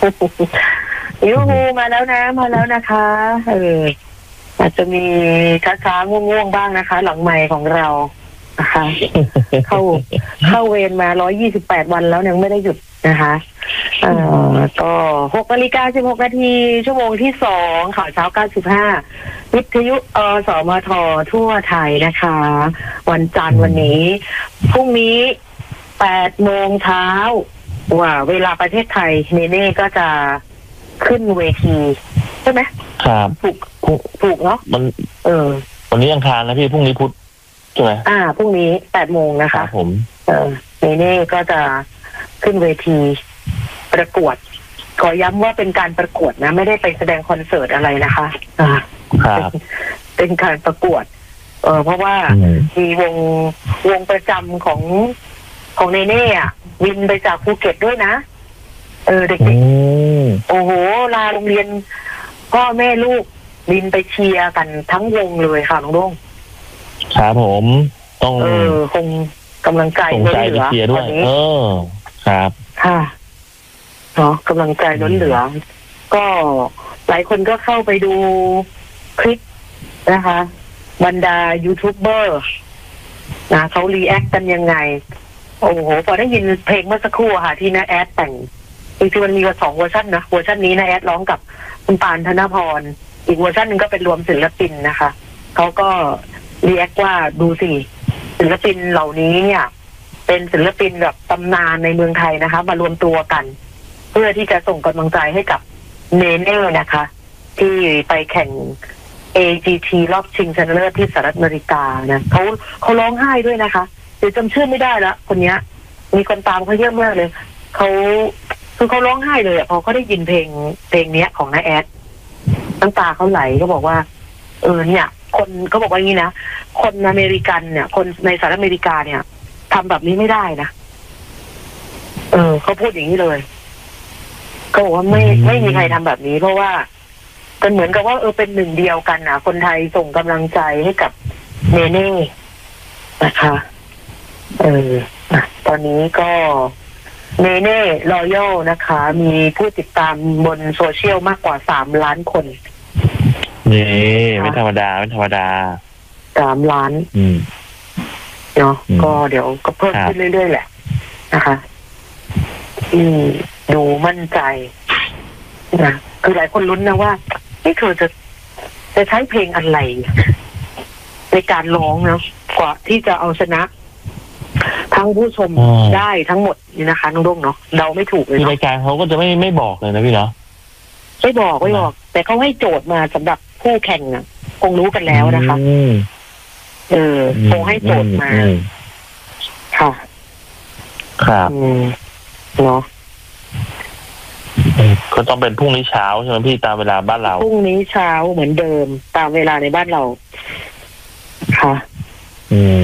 ยูฮูมาแล้วนะมาแล้วนะคะอาจจะมีช้าๆง่วงๆบ้างนะคะหลังใหม่ของเรานะคะเข้าเวรมา128วันแล้วยังไม่ได้หยุดนะคะก็6 นาฬิกา 16 นาทีชั่วโมงที่2ข่าวเช้า95วิทยุสมททั่วไทยนะคะวันจันทร์วันนี้พรุ่งนี้8 โมงเช้าว่าเวลาประเทศไทยเนเน่ก็จะขึ้นเวทีใช่ไหมครับถูกเนาะมันวันนี้อังคารนะพี่พรุ่งนี้พุธใช่ไหมพรุ่งนี้8 โมงนะคะผมเนเน่ก็จะขึ้นเวทีประกวดขอย้ำว่าเป็นการประกวดนะไม่ได้ไปแสดงคอนเสิร์ตอะไรนะคะครับเป็นการประกวดเพราะว่ามีวงประจำของเนเน่วินไปจากภูเก็ตด้วยนะเด็กๆโอ้โหลาโรงเรียนพ่อแม่ลูกบินไปเชียร์กันทั้งวงเลยค่ะน้องด้งครับผมต้องคงกำลังใจล้นเหลือด้วยครับค่ะเนาะกำลังใจล้นเหลือก็หลายคนก็เข้าไปดูคลิปนะคะบรรดายูทูบเบอร์นะเขารีแอคกันยังไงโอ้โหพอได้ยินเพลงเมื่อสักครู่ค่ะที่น้าแอดแต่งจริงๆมันมี2 เวอร์ชันนะเวอร์ชันนี้น้าแอดร้องกับคุณปานธนพรอีกเวอร์ชันนึงก็เป็นรวมศิลปินนะคะเขาก็รีแอคว่าดูสิศิลปินเหล่านี้เนี่ยเป็นศิลปินแบบตำนานในเมืองไทยนะคะมารวมตัวกันเพื่อที่จะส่งกำลังใจให้กับเนเน่นะคะที่ไปแข่ง AGT รอบชิงชนะเลิศที่สหรัฐอเมริกานะเขาร้องไห้ด้วยนะคะเดี๋ยวจำชื่อไม่ได้ละคนนี้มีคนตามเขาเยอะมากเลยเขาร้องไห้เลยพอเขาได้ยินเพลงนี้ของน้าแอดน้ำตาเขาไหลเขาบอกว่าเนี่ยคนเขาบอกว่าอย่างนี้นะคนอเมริกันเนี่ยคนในสหรัฐอเมริกาเนี่ยทำแบบนี้ไม่ได้นะเขาพูดอย่างนี้เลยเขาบอกว่าไม่มีใครทำแบบนี้เพราะว่าเป็นเหมือนกับว่าเป็นหนึ่งเดียวกันนะคนไทยส่งกำลังใจให้กับเนเน่นะคะตอนนี้ก็เนเน่รอยัลนะคะมีผู้ติดตามบนโซเชียลมากกว่า3 ล้านคนนี่ไม่ธรรมดา 3 ล้านเนาะก็เดี๋ยวก็เพิ่มขึ้นเรื่อยๆแหละนะคะดูมั่นใจนะคือหลายคนลุ้นนะว่าเธอจะใช้เพลงอะไรในการร้องนะกว่าที่จะเอาชนะทั้งผู้ชมได้ทั้งหมดนี่นะคะน้องด้งเนาะเดาไม่ถูกเลยรายการเขาก็จะไม่บอกเลยนะพี่เนาะไม่บอกแต่เขาให้โจทย์มาสำหรับผู้แข่งนะคงรู้กันแล้วนะคะคงให้โจทย์มาค่ะครับเนาะก็ต้องเป็นพรุ่งนี้เช้าใช่ไหมพี่ตามเวลาบ้านเราพรุ่งนี้เช้าเหมือนเดิมตามเวลาในบ้านเราค่ะ